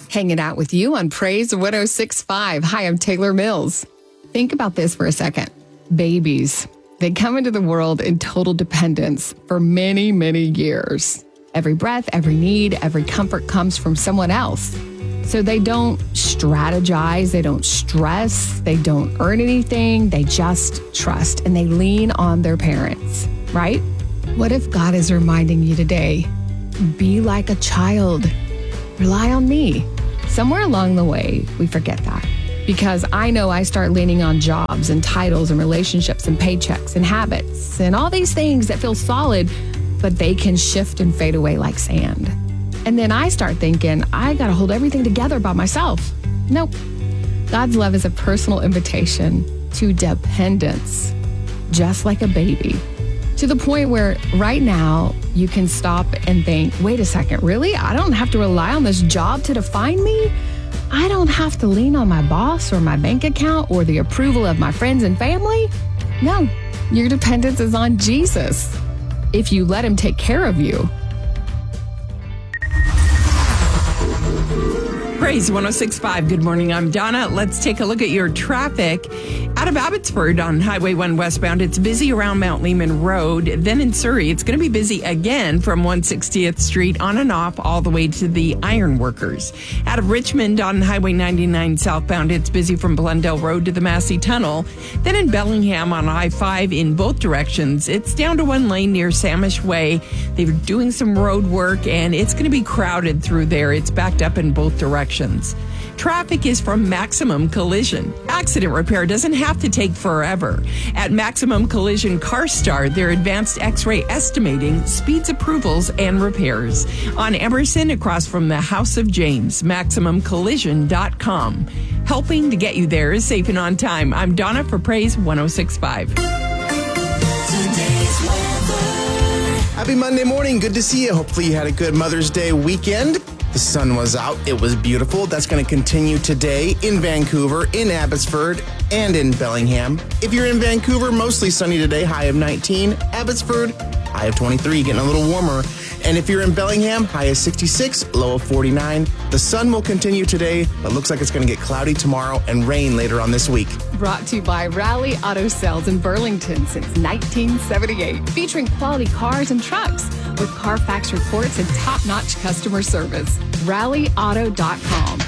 Hanging out with you on Praise 106.5. Hi, I'm Taylor Mills. Think about this for a second. Babies, they come into the world in total dependence for many, many years. Every breath, every need, every comfort comes from someone else. So they don't strategize, they don't stress, they don't earn anything, they just trust and they lean on their parents, right? What if God is reminding you today, be like a child, rely on me? Somewhere along the way, we forget that because I know I start leaning on jobs and titles and relationships and paychecks and habits and all these things that feel solid, but they can shift and fade away like sand. And then I start thinking, I got to hold everything together by myself. Nope. God's love is a personal invitation to dependence, just like a baby, to the point where right now you can stop and think, wait a second, really? I don't have to rely on this job to define me? I don't have to lean on my boss or my bank account or the approval of my friends and family? No, your dependence is on Jesus if you let him take care of you. Praise 106.5. Good morning. I'm Donna. Let's take a look at your traffic. Out of Abbotsford on Highway 1 westbound, it's busy around Mount Lehman Road. Then in Surrey, it's going to be busy again from 160th Street on and off all the way to the Ironworkers. Out of Richmond on Highway 99 southbound, it's busy from Blundell Road to the Massey Tunnel. Then in Bellingham on I-5 in both directions, it's down to one lane near Samish Way. They're doing some road work and it's going to be crowded through there. It's backed up in both directions. Traffic is from Maximum Collision. Accident repair doesn't have to take forever. At Maximum Collision CarStar, their advanced X-ray estimating speeds approvals and repairs. On Emerson, across from the House of James, MaximumCollision.com. Helping to get you there is safe and on time. I'm Donna for Praise 106.5. Happy Monday morning. Good to see you. Hopefully you had a good Mother's Day weekend. The sun was out. It was beautiful. That's going to continue today in Vancouver, in Abbotsford, and in Bellingham. If you're in Vancouver, mostly sunny today, high of 19. Abbotsford, high of 23, getting a little warmer. And if you're in Bellingham, high of 66, low of 49. The sun will continue today, but looks like it's going to get cloudy tomorrow and rain later on this week. Brought to you by Raleigh Auto Sales in Burlington since 1978, featuring quality cars and trucks with Carfax reports and top-notch customer service. RaleighAuto.com.